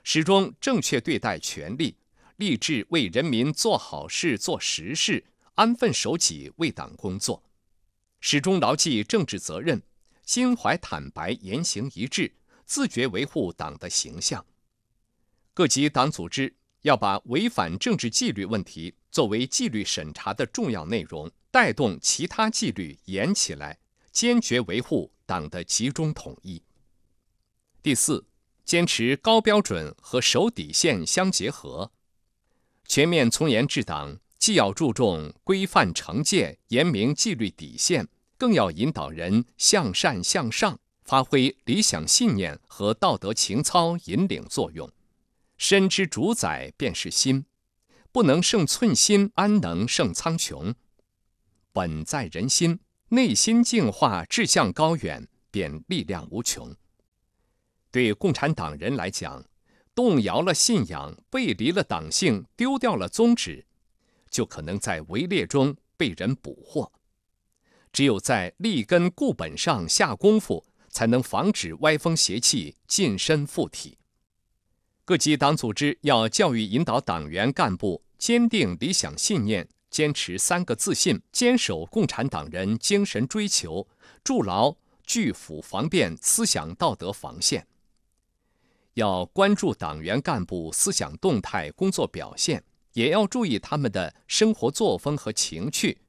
始终正确对待权力，立志为人民做好事、做实事，安分守己为党工作，始终牢记政治责任，心怀坦白，言行一致，自觉维护党的形象。各级党组织要把违反政治纪律问题作为纪律审查的重要内容，带动其他纪律严起来，坚决维护党的集中统一。第四，坚持高标准和守底线相结合。全面从严治党，既要注重规范惩戒，严明纪律底线，更要引导人向善向上，发挥理想信念和道德情操引领作用。身之主宰便是心，不能胜寸心，安能胜苍穹？本在人心，内心净化，志向高远，便力量无穷。对共产党人来讲，动摇了信仰，背离了党性，丢掉了宗旨，就可能在围猎中被人捕获。只有在立根固本上下功夫，才能防止歪风邪气近身附体。各级党组织要教育引导党员干部坚定理想信念，坚持3个自信，坚守共产党人精神追求，筑牢拒腐防变思想道德防线。要关注党员干部思想动态、工作表现，也要注意他们的生活作风和情趣，